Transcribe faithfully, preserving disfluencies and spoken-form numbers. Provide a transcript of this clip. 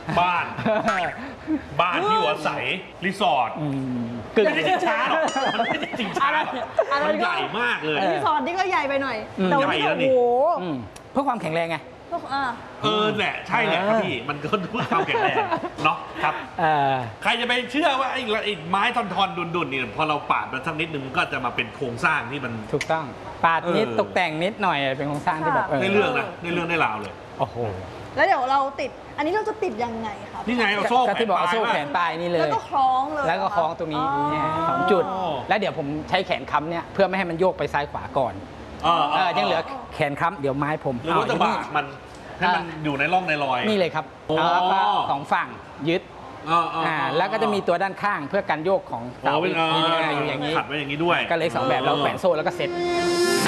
บ้านบ้านที่อยู่อาศัยรีสอร์ทกึ่งไม่ใช่ช้าหรอกมันไม่ใช่จริงช้ามันใหญ่มากเลยรีสอร์ทนี่ก็ใหญ่ไปหน่อยแต่วันนี้โอ้โหเพื่อความแข็งแรงไงเออแหละใช่แหละครับพี่มันก็เพื่อความแข็งแรงเนาะครับใครจะไปเชื่อว่าไอ้ไม้ทอนๆดุนๆนี่พอเราปาดมันสักนิดนึงก็จะมาเป็นโครงสร้างที่มันถูกต้องปาดนิดตกแต่งนิดหน่อยเป็นโครงสร้างที่แบบในเรื่องนะในเรื่องได้ราวเลยโอ้โหแล้วเดี๋ยวเราติดอันนี้เราจะติดยังไงครับนี่ไงเราโซ่ที่บอกเอาโซ่แขนปลายนี่เลยแล้วก็คล้องเลยแล้วก็คล้องตรงนี้สองจุดแล้วเดี๋ยวผมใช้แขนค้ำเนี่ยเพื่อไม่ให้มันโยกไปซ้ายขวาก่อนเออยังเหลือแขนค้ำเดี๋ยวไม้ผมหรือว่าจะบากมันให้มันอยู่ในร่องในรอยนี่เลยครับแล้วก็สองฝั่งยึดอ่าแล้วก็จะมีตัวด้านข้างเพื่อกันโยกของเสาอยู่อย่างนี้ขัดไว้อย่างนี้ด้วยก็เลยสองแบบเราแขวนโซ่แล้วก็เซ็ต